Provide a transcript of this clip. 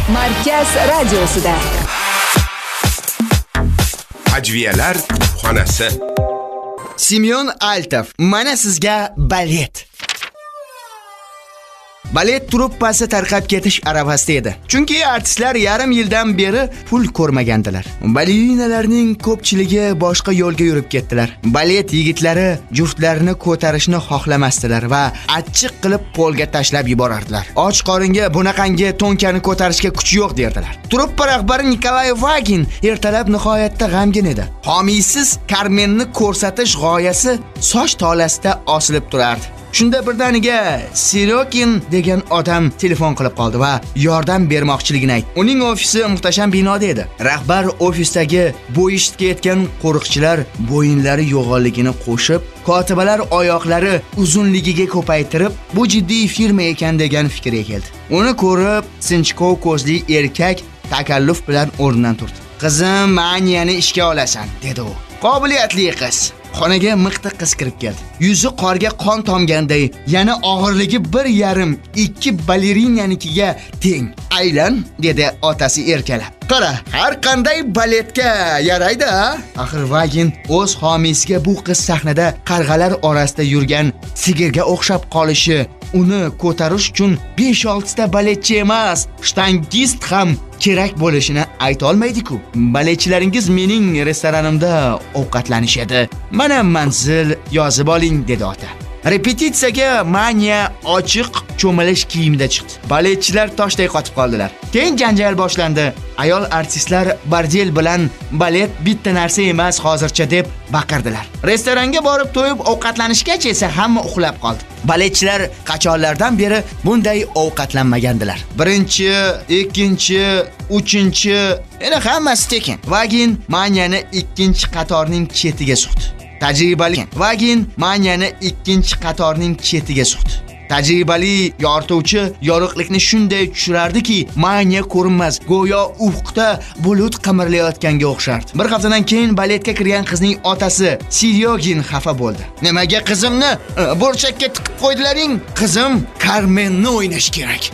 Markaz radiosida. Ajviyalar xonasi. Semyon Altov, mana sizga balet. Balet truppasi tarqab ketish arafasida edi. Chunki artistlar yarim yildan beri pul ko'rmagandilar. Balerinalarning ko'pchiligi boshqa yo'lga yurib ketdilar. Balet yigitlari juftlarini ko'tarishni xohlamasdilar va achchiq qilib polga tashlab yuborardilar. Och qoringa bunaqangi to'nkani ko'tarishga kuchi yo'q derdilar. Truppa rahbari Nikolay Vagin ertalab nihoyatda g'amgin edi. Homiysiz Karmenni ko'rsatish g'oyasi soch tolasida osilib turardi. Shunda birdaniga Sirokhin degan odam telefon qilib qoldi va yordam bermoqchiligini aytdi. Uning ofisi muhtasham binoda edi. Rahbar ofisdagi bo'yishga yetgan qo'riqchilar bo'yinlari yo'g'onligini qo'shib, kotibalar oyoqlari uzunligiga ko'paytirib, bu jiddiy firma ekan degan fikrga keldi. Uni ko'rib, sinchkov ko'zli erkak takalluf bilan o'rnidan turdi. "Qizim, ma'niyani ishga olasan", dedi u. Qobiliyatli qiz. Xonaga miqti qiz kirib keldi. Yuzi qorga qon tomganday, yana og'irligi 1,5-2 balerinikiga teng. "Aylan", dedi otasi erkalab. "Qara, har qanday baletga yaraydi". Axir Vagin o'z homiysiga bu qiz sahnada qarg'alar orasida yurgan sigirga o'xshab qolishi, uni ko'tarish uchun 5-6 ta baletchi emas, shtangist ham kerak bo'lishini ayta olmaydi-ku. "Baletchilaringiz mening restoranimda ovqatlanishadi. Mana manzil, yozib oling", dedi ota. Repetitsiyaga Manya ochiq cho'milish kiyimida chiqdi. Baletchilar toshday qotib qoldilar. Keyin janjal boshlandi. Ayol artistlar bordel bilan balet bitta narsa emas hozircha deb baqirdilar. Restoranga borib to'yib ovqatlanishgach esa hamma uxlab qoldi. Baletchilar qachonlardan beri bunday ovqatlanmagandilar. Birinchi, ikkinchi, uchinchi, yana hammasi tekin. Vagin Manyani ikkinchi qatorning chetiga suqdi. Tajribali yorituvchi yorug'likni shunday tushirardiki, Manya ko'rinmas, go'yo ufqda bulut qimirlayotganga o'xshardi. Bir haftadan keyin baletga kirgan qizning otasi Sirokhin xafa bo'ldi. "Nimaga qizimni burchakka tiqib qo'ydilaring? Qizim Karmenni o'ynash kerak",